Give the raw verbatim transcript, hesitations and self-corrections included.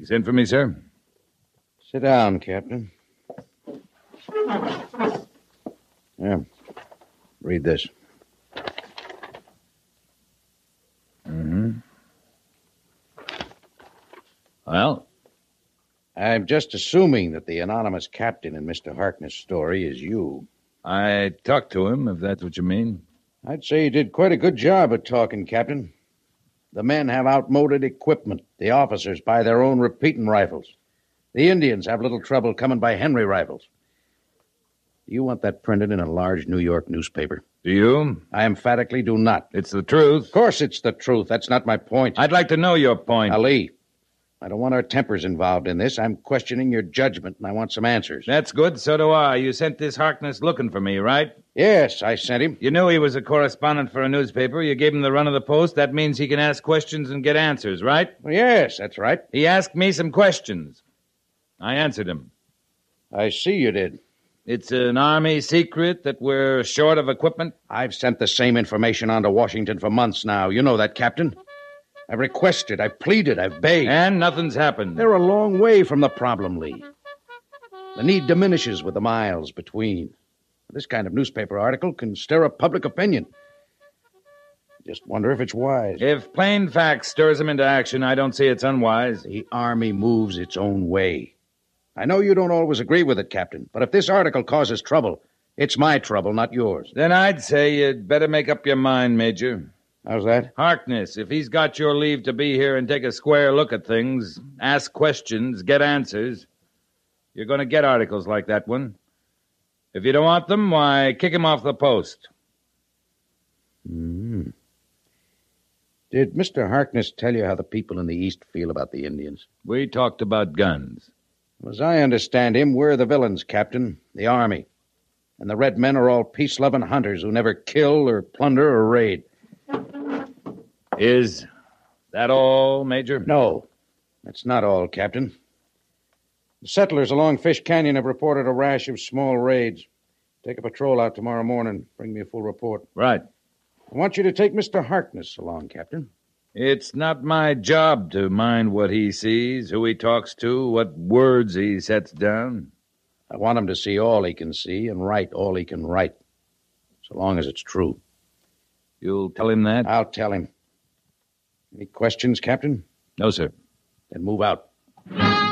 You sent for me, sir? Sit down, Captain. Yeah. Read this. Mm-hmm. Well? I'm just assuming that the anonymous captain in Mister Harkness' story is you. I talked to him, if that's what you mean. I'd say you did quite a good job of talking, Captain. The men have outmoded equipment. The officers buy their own repeating rifles. The Indians have little trouble coming by Henry rifles. Do you want that printed in a large New York newspaper? Do you? I emphatically do not. It's the truth. Of course it's the truth. That's not my point. I'd like to know your point. Ali, I don't want our tempers involved in this. I'm questioning your judgment, and I want some answers. That's good. So do I. You sent this Harkness looking for me, right? Yes, I sent him. You knew he was a correspondent for a newspaper. You gave him the run of the post. That means he can ask questions and get answers, right? Well, yes, that's right. He asked me some questions. I answered him. I see you did. It's an Army secret that we're short of equipment? I've sent the same information on to Washington for months now. You know that, Captain. I've requested, I've pleaded, I've begged. And nothing's happened. They're a long way from the problem, Lee. The need diminishes with the miles between. This kind of newspaper article can stir up public opinion. Just wonder if it's wise. If plain facts stirs them into action, I don't see it's unwise. The Army moves its own way. I know you don't always agree with it, Captain, but if this article causes trouble, it's my trouble, not yours. Then I'd say you'd better make up your mind, Major. How's that? Harkness, if he's got your leave to be here and take a square look at things, ask questions, get answers, you're going to get articles like that one. If you don't want them, why, kick him off the post. Mm-hmm. Did Mister Harkness tell you how the people in the East feel about the Indians? We talked about guns. As I understand him, we're the villains, Captain, the Army. And the red men are all peace-loving hunters who never kill or plunder or raid. Is that all, Major? No, that's not all, Captain. The settlers along Fish Canyon have reported a rash of small raids. Take a patrol out tomorrow morning. Bring me a full report. Right. I want you to take Mister Harkness along, Captain. It's not my job to mind what he sees, who he talks to, what words he sets down. I want him to see all he can see and write all he can write, so long as it's true. You'll tell him that? I'll tell him. Any questions, Captain? No, sir. Then move out.